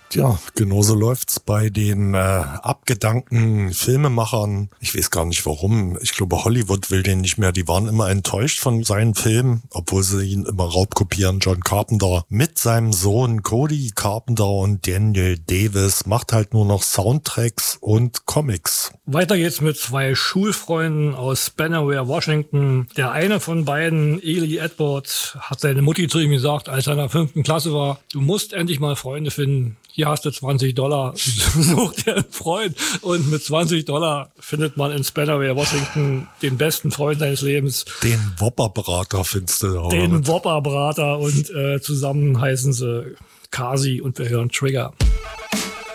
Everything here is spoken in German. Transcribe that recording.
Tja, genauso läuft's bei den abgedankten Filmemachern. Ich weiß gar nicht warum. Ich glaube, Hollywood will den nicht mehr. Die waren immer enttäuscht von seinen Filmen, obwohl sie ihn immer raubkopieren. John Carpenter mit seinem Sohn Cody Carpenter und Daniel Davis macht halt nur noch Soundtracks und Comics. Weiter geht's mit zwei Schulfreunden aus Spanaway, Washington. Der eine von beiden, Eli Edwards, hat seine Mutti zu ihm gesagt, als er in der 5. Klasse war, du musst endlich mal Freunde finden. Hier hast du $20, such dir einen Freund. Und mit $20 findet man in Spanaway, Washington, den besten Freund seines Lebens. Den Whopper-Brater findest du da. Den Whopper-Brater und zusammen heißen sie Kasi und wir hören Trigger.